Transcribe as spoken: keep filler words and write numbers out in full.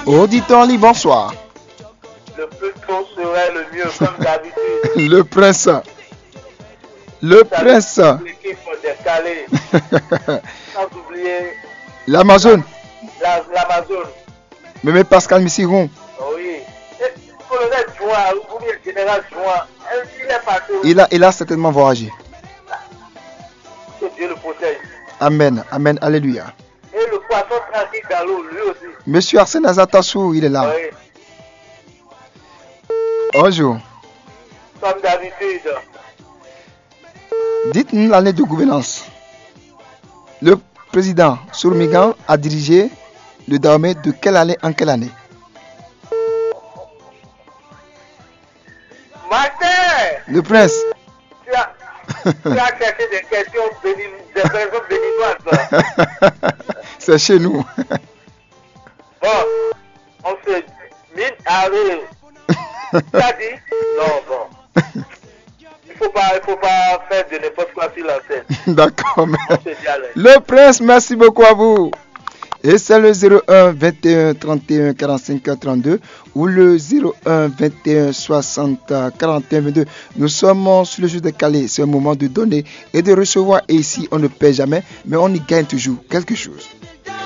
Auditeur libre, bonsoir. Le plus tôt serait le mieux, comme d'habitude. Le prince. Le prince. L'équipe décalée. Sans oublier L'Amazon. la- l'Amazon. Mémé Pascal Missiron. Oui. Et le colonel Join, ou bien le général Join, il est parti. Il a, il a certainement voyagé. Que Dieu le protège. Amen. Amen. Alléluia. Et le poisson tranquille dans l'eau, lui aussi. Monsieur Arsène Azatassou, il est là. Oui. Bonjour. Comme d'habitude. Dites-nous l'année de gouvernance. Le président Sourmigan a dirigé le Dahomey de quelle année en quelle année? Martin, Le prince. tu as, tu as cherché des questions béni- des personnes béninoises. C'est chez nous. Bon, on se mine à rire. Tu as dit? Non, bon. Il faut pas, il faut pas faire de n'importe quoi sur la scène. D'accord. mais- On se dit allez. Le prince, merci beaucoup à vous. Et c'est le zéro un vingt et un trente et un quarante-cinq trente-deux ou le zéro un vingt et un soixante quarante et un vingt-deux. Nous sommes sur le jeu de Calais. C'est un moment de donner et de recevoir. Et ici, on ne paie jamais, mais on y gagne toujours quelque chose.